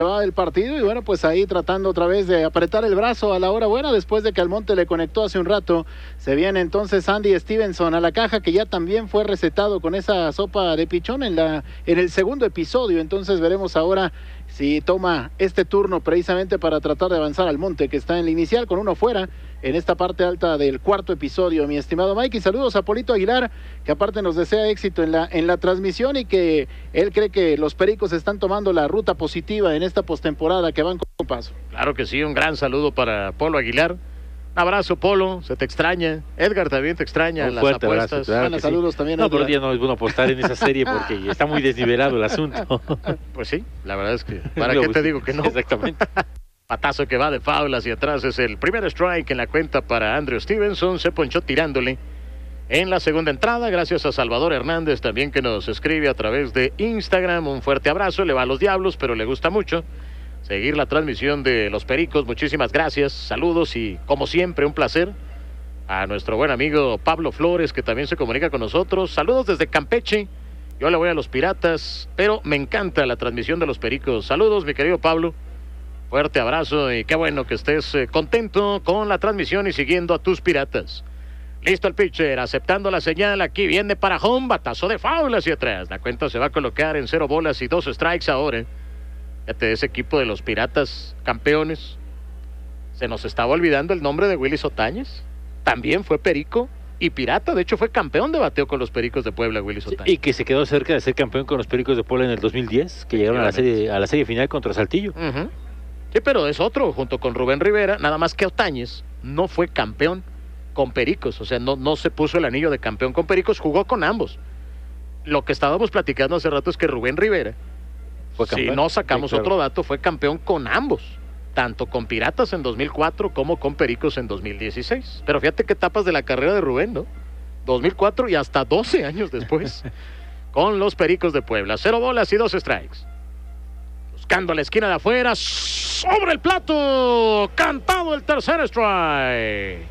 va el partido y bueno, pues ahí tratando otra vez de apretar el brazo a la hora buena después de que Almonte le conectó hace un rato. Se viene entonces Andy Stevenson a la caja, que ya también fue recetado con esa sopa de pichón en el segundo episodio. Entonces veremos ahora si toma este turno precisamente para tratar de avanzar Almonte, que está en la inicial con uno fuera en esta parte alta del cuarto episodio, mi estimado Mike. Y saludos a Polito Aguilar, que aparte nos desea éxito en la transmisión y que él cree que los Pericos están tomando la ruta positiva en esta postemporada, que van con paso. Claro que sí, un gran saludo para Polo Aguilar. Un abrazo, Polo, se te extraña. Edgar también te extraña en las apuestas. Abrazo, claro saludos sí. También. No, pero ya no es bueno apostar en esa serie porque está muy desnivelado el asunto. Pues sí, la verdad es que, ¿para qué te digo que no? Exactamente. Patazo que va de foul hacia atrás, es el primer strike en la cuenta para Andrew Stevenson. Se ponchó tirándole en la segunda entrada, gracias a Salvador Hernández también, que nos escribe a través de Instagram. Un fuerte abrazo, le va a los Diablos, pero le gusta mucho seguir la transmisión de los Pericos. Muchísimas gracias, saludos y como siempre un placer a nuestro buen amigo Pablo Flores, que también se comunica con nosotros. Saludos desde Campeche, yo le voy a los Piratas, pero me encanta la transmisión de los Pericos. Saludos, mi querido Pablo, fuerte abrazo y qué bueno que estés contento con la transmisión y siguiendo a tus Piratas. Listo el pitcher, aceptando la señal, aquí viene para home, batazo de foul hacia atrás. La cuenta se va a colocar en 0 bolas y 2 strikes ahora. Fíjate, ese equipo de los Piratas campeones, se nos estaba olvidando el nombre de Willis Otañez. También fue Perico y Pirata, de hecho fue campeón de bateo con los Pericos de Puebla, Willis Otañez. Sí, y que se quedó cerca de ser campeón con los Pericos de Puebla en el 2010, que llegaron a la serie final contra Saltillo. Sí, pero es otro, junto con Rubén Rivera, nada más que Otañez no fue campeón con Pericos, o sea, no se puso el anillo de campeón con Pericos, jugó con ambos. Lo que estábamos platicando hace rato es que Rubén Rivera, si no sacamos otro dato, fue campeón con ambos, tanto con Piratas en 2004 como con Pericos en 2016. Pero fíjate qué etapas de la carrera de Rubén, ¿no? 2004 y hasta 12 años después con los Pericos de Puebla. 0 bolas y 2 strikes. Buscando la esquina de afuera, sobre el plato, cantado el tercer strike.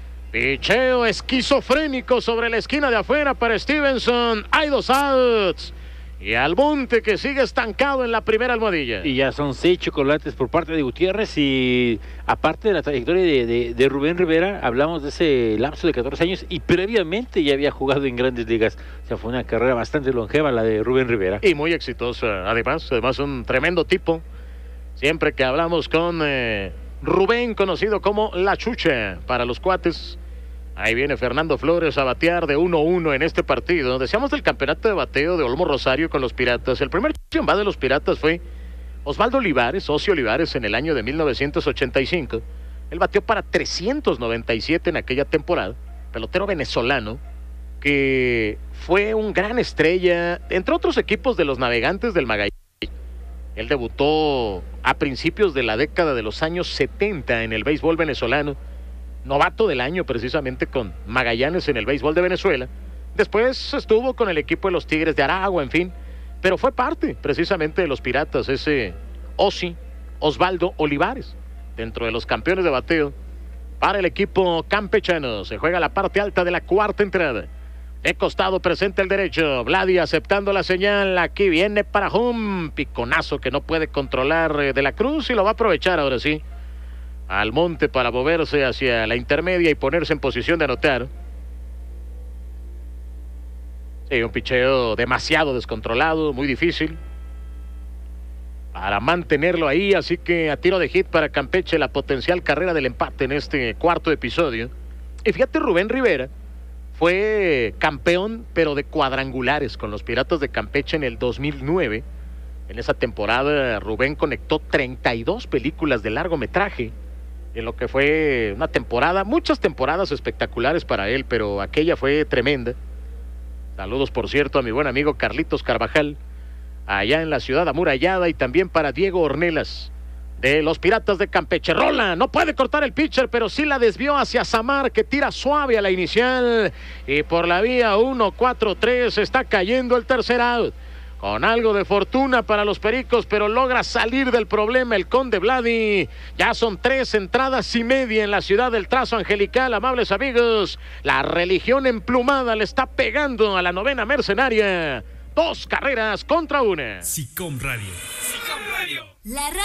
Picheo esquizofrénico sobre la esquina de afuera para Stevenson. Hay 2 outs. Y Almonte, que sigue estancado en la primera almohadilla. Y ya son 6 chocolates por parte de Gutiérrez. Y aparte de la trayectoria de Rubén Rivera, hablamos de ese lapso de 14 años. Y previamente ya había jugado en Grandes Ligas. O sea, fue una carrera bastante longeva la de Rubén Rivera. Y muy exitosa, además un tremendo tipo. Siempre que hablamos con Rubén, conocido como La Chucha para los cuates. Ahí viene Fernando Flores a batear de 1-1 en este partido. Decíamos del campeonato de bateo de Olmo Rosario con los Piratas. El primer chamba de los Piratas fue Osvaldo Olivares, Ocio Olivares, en el año de 1985. Él bateó para 397 en aquella temporada. Pelotero venezolano que fue un gran estrella, entre otros equipos de los Navegantes del Magallanes. Él debutó a principios de la década de los años 70 en el béisbol venezolano. Novato del año precisamente con Magallanes en el béisbol de Venezuela. Después estuvo con el equipo de los Tigres de Aragua, en fin. Pero fue parte precisamente de los Piratas, ese Osvaldo Olivares, dentro de los campeones de bateo para el equipo campechano. Se juega la parte alta de la cuarta entrada. De costado presenta el derecho. Vladi aceptando la señal. Aquí viene para home. Piconazo que no puede controlar de la Cruz y lo va a aprovechar ahora sí. Almonte para moverse hacia la intermedia y ponerse en posición de anotar. Sí, un picheo demasiado descontrolado, muy difícil para mantenerlo ahí, así que a tiro de hit para Campeche la potencial carrera del empate en este cuarto episodio. Y fíjate, Rubén Rivera fue campeón, pero de cuadrangulares con los Piratas de Campeche en el 2009. En esa temporada Rubén conectó 32 películas de largometraje. En lo que fue una temporada, muchas temporadas espectaculares para él, pero aquella fue tremenda. Saludos, por cierto, a mi buen amigo Carlitos Carvajal, allá en la ciudad amurallada, y también para Diego Ornelas, de los Piratas de Campeche. Rola, no puede cortar el pitcher, pero sí la desvió hacia Samar, que tira suave a la inicial, y por la vía 1-4-3 está cayendo el tercer out. Con algo de fortuna para los Pericos, pero logra salir del problema el Conde Vladi. Ya son 3 entradas y media en la ciudad del Trazo Angelical, amables amigos. La religión emplumada le está pegando a la novena mercenaria. 2 carreras contra 1. SICOM Radio. SICOM Radio.